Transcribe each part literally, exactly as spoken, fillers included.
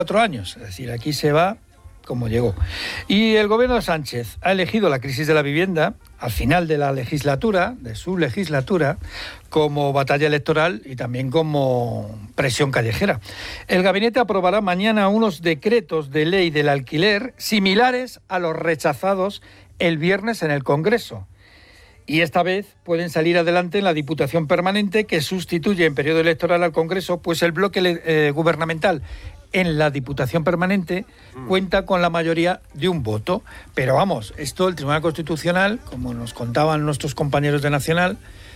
cuatro años, es decir, aquí se va como llegó. Y el gobierno de Sánchez ha elegido la crisis de la vivienda al final de la legislatura, de su legislatura, como batalla electoral y también como presión callejera. El gabinete aprobará mañana unos decretos de ley del alquiler similares a los rechazados el viernes en el Congreso. Y esta vez pueden salir adelante en la Diputación Permanente, que sustituye en periodo electoral al Congreso, pues el bloque eh, gubernamental en la Diputación Permanente cuenta con la mayoría de un voto. Pero vamos, esto el Tribunal Constitucional, como nos contaban nuestros compañeros de Nacional,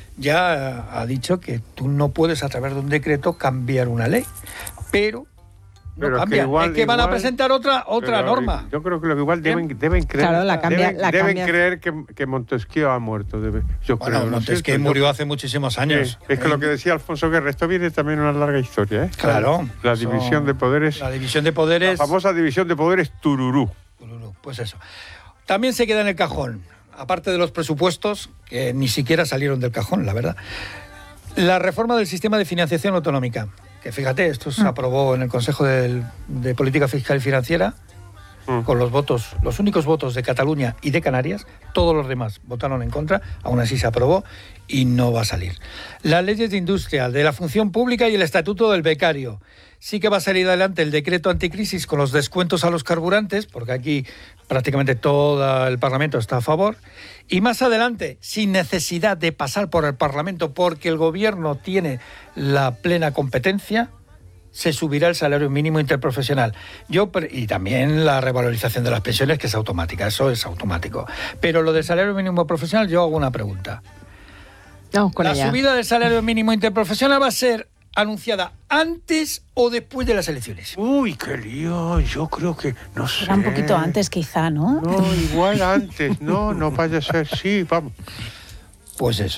ya ha dicho que tú no puedes a través de un decreto cambiar una ley. Pero... No pero cambia, es que, igual, es que van igual, a presentar otra otra norma. Yo creo que lo que igual deben, deben creer, claro, la cambia, deben, la deben cambia. creer que, que Montesquieu ha muerto. Debe, yo bueno, creo, Montesquieu ¿no? murió yo, hace muchísimos años. Eh, es que lo que decía Alfonso Guerra, esto viene también una larga historia, ¿eh? Claro. La, la división so, de poderes. La división de poderes. La famosa división de poderes Tururú. Tururú, pues eso. También se queda en el cajón, aparte de los presupuestos, que ni siquiera salieron del cajón, la verdad, la reforma del sistema de financiación autonómica. Que fíjate, esto se aprobó en el Consejo de, de Política Fiscal y Financiera mm. con los votos, los únicos votos de Cataluña y de Canarias. Todos los demás votaron en contra, aún así se aprobó y no va a salir. Las leyes de industria, de la función pública y el estatuto del becario. Sí que va a salir adelante el decreto anticrisis con los descuentos a los carburantes, porque aquí prácticamente todo el Parlamento está a favor. Y más adelante, sin necesidad de pasar por el Parlamento, porque el Gobierno tiene la plena competencia, se subirá el salario mínimo interprofesional. Yo y también la revalorización de las pensiones, que es automática, eso es automático. Pero lo del salario mínimo profesional, yo hago una pregunta. Vamos con ¿La ella. subida del salario mínimo interprofesional va a ser anunciada antes o después de las elecciones? Uy, qué lío, yo creo que, no sé. Era un poquito antes quizá, ¿no? No, igual antes, no, no vaya a ser, sí, vamos. Pues eso.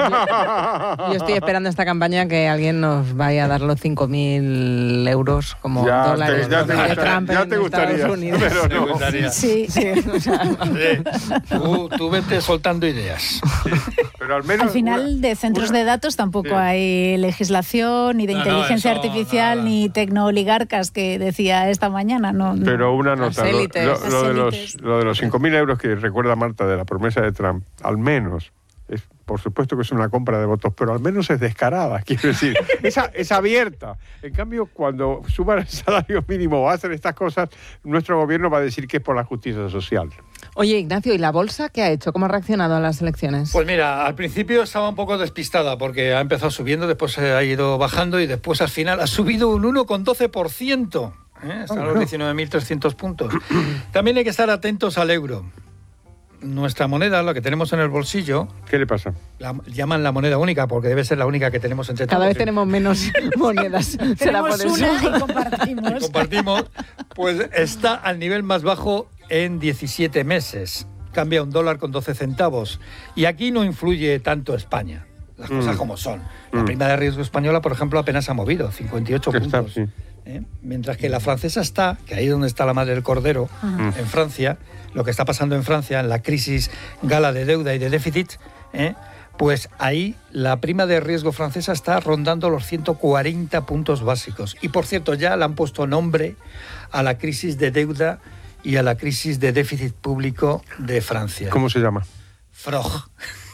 Yo, yo estoy esperando esta campaña que alguien nos vaya a dar los cinco mil euros como ya dólares te, ya te de gustaría, Trump ya en te gustaría, Estados Unidos. Pero no. gustaría. Sí, sí. O sea, Sí. Tú, tú vete soltando ideas. Sí. Pero al menos Al final, una, de centros una, de datos tampoco sí. hay legislación, ni de No, no, inteligencia eso, artificial, nada. ni tecnooligarcas que decía esta mañana. No, no. Pero una nota, Las lo, élites. lo, lo de los, élites. lo de los cinco mil euros que recuerda Marta de la promesa de Trump, al menos, es, por supuesto que es una compra de votos, pero al menos es descarada, quiero decir, es, a, es abierta. En cambio, cuando suban el salario mínimo o hacen estas cosas, nuestro gobierno va a decir que es por la justicia social. Oye, Ignacio, ¿y la bolsa qué ha hecho? ¿Cómo ha reaccionado a las elecciones? Pues mira, al principio estaba un poco despistada porque ha empezado subiendo, después se ha ido bajando y después al final ha subido un uno coma doce por ciento. ¿eh? Están Oh, los bueno. diecinueve mil trescientos puntos. También hay que estar atentos al euro. Nuestra moneda, la que tenemos en el bolsillo, ¿Qué le pasa? la llaman la moneda única porque debe ser la única que tenemos entre todos. Cada vez tenemos menos monedas. Será por Tenemos eso. una y compartimos. Compartimos, pues está al nivel más bajo en diecisiete meses. Cambia un dólar con doce centavos. Y aquí no influye tanto España. Las Mm. cosas como son. La Mm. prima de riesgo española, por ejemplo, apenas ha movido, cincuenta y ocho Está, puntos. sí. ¿eh? Mientras que la francesa está, que ahí es donde está la madre del cordero, Mm. en Francia, lo que está pasando en Francia, en la crisis gala de deuda y de déficit, ¿eh? pues ahí la prima de riesgo francesa está rondando los ciento cuarenta puntos básicos. Y por cierto, ya le han puesto nombre a la crisis de deuda y a la crisis de déficit público de Francia. ¿Cómo se llama? Frog.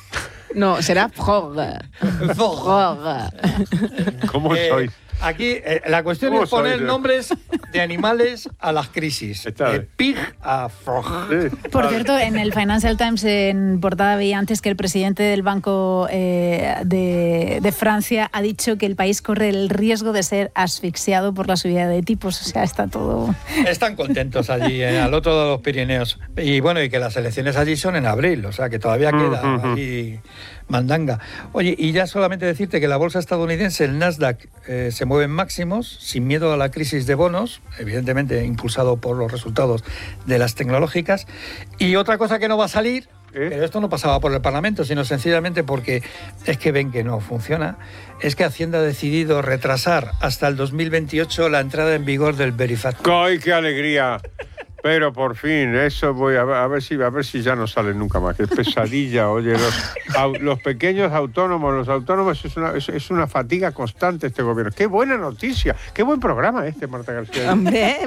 No, será Frog. Frog. ¿Cómo Eh, sois? Aquí eh, la cuestión ¿Cómo es poner sois, eh? nombres de animales a las crisis. Está De bien. pig a frog. Sí. Por cierto, en el Financial Times en portada veía antes que el presidente del Banco eh, de, de Francia ha dicho que el país corre el riesgo de ser asfixiado por la subida de tipos. O sea, está todo... Están contentos allí, eh, al otro lado de los Pirineos. Y bueno, y que las elecciones allí son en abril, o sea que todavía queda Mm, mm, mm. allí mandanga. Oye, y ya solamente decirte que la bolsa estadounidense, el Nasdaq, eh, se mueve en máximos, sin miedo a la crisis de bonos, evidentemente impulsado por los resultados de las tecnológicas. Y otra cosa que no va a salir, ¿Eh? pero esto no pasaba por el Parlamento, sino sencillamente porque es que ven que no funciona, es que Hacienda ha decidido retrasar hasta el dos mil veintiocho la entrada en vigor del Verifact. ¡Ay, qué alegría! Pero por fin, eso voy a ver, a ver si a ver si ya no sale nunca más. Qué pesadilla, oye, los, au, los pequeños autónomos, los autónomos es una, es, es una fatiga constante este gobierno. Qué buena noticia, qué buen programa este, Marta García. Hombre,